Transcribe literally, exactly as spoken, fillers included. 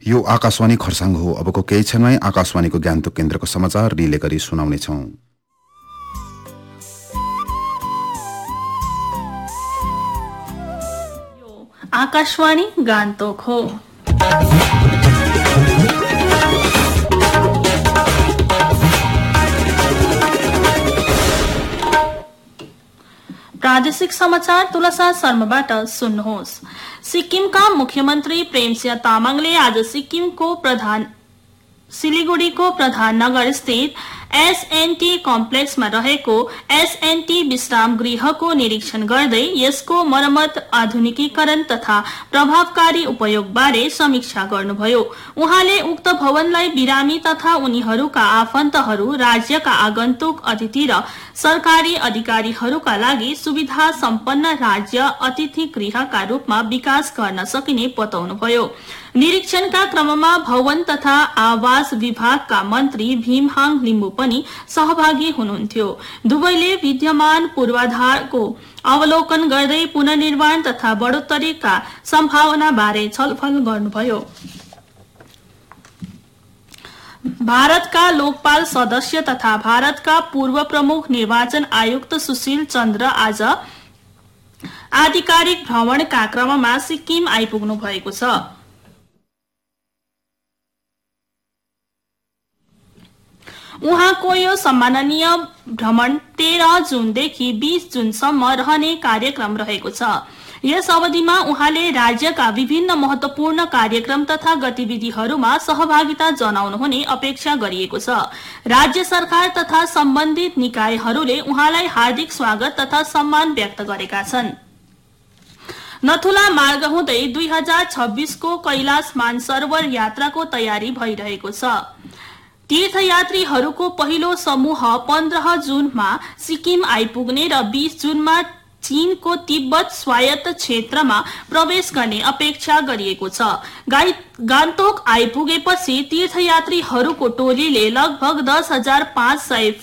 यो आकाशवाणी खरसाङ हो। अबको केही क्षणमै आकाशवाणीको गान्तोक केन्द्रको समाचार रिले गरी सुनाउनेछौं। आकाशवाणी गान्तोक हो। प्रादेशिक समाचार तुलसा शर्माबाट सुन्नुहोस्। सिक्किमका मुख्यमन्त्री प्रेमसिंह तामाङले आज सिक्किमको प्रधान सिलिगुडीको प्रधान नगर स्थित एसएनटी कम्प्लेक्समा रहेको एसएनटी विश्राम गृहको निरीक्षण गर्दै यसको मरम्मत, आधुनिकीकरण तथा प्रभावकारी उपयोगबारे समीक्षा गर्नुभयो। उहाँले उक्त भवनलाई बिरामी तथा उनीहरूका आफन्तहरू, राज्यका आगन्तुक अतिथि र सरकारी अधिकारीहरूका लागि सुविधा सम्पन्न राज्य अतिथि गृहका रूपमा विकास गर्न सकिने बताउनुभयो। निरीक्षणका क्रममा भवन तथा आवास विभागका मन्त्री भीमहाङ लिम्बू पनि सहभागी हुनुहुन्थ्यो। दुवैले विद्यमान पूर्वाधारको अवलोकन गर्दै पुनर्निर्माण तथा बढोत्तरीका सम्भावना बारे छलफल गर्नुभयो। भारतका लोकपाल सदस्य तथा भारतका पूर्व प्रमुख निर्वाचन आयुक्त सुशील चन्द्र आज आधिकारिक भ्रमणका क्रममा सिक्किम आइपुग्नु भएको छ। उहाँको यो सम्माननीय भ्रमण तेह्र जुनदेखि बीस जुनसम्म रहने कार्यक्रम रहेको छ। यस अवधिमा उहाँले राज्यका विभिन्न महत्वपूर्ण कार्यक्रम तथा गतिविधिहरूमा सहभागिता जनाउनुहुने अपेक्षा गरिएको छ। राज्य सरकार तथा सम्बन्धित निकायहरूले उहाँलाई हार्दिक स्वागत तथा सम्मान व्यक्त गरेका छन्। नथुला मार्ग हुँदै दुई हजार छब्बीसको कैलाश मानसरोवर यात्राको तयारी भइरहेको छ। तीर्थयात्रीहरूको पहिलो समूह पन्ध्र जुनमा सिक्किम आइपुग्ने र बीस जुनमा चीनको तिब्बत स्वायत्त क्षेत्रमा प्रवेश गर्ने अपेक्षा गरिएको छ। गान्तोक आइपुगेपछि तीर्थयात्रीहरूको टोलीले लगभग दस हजार पाँच सय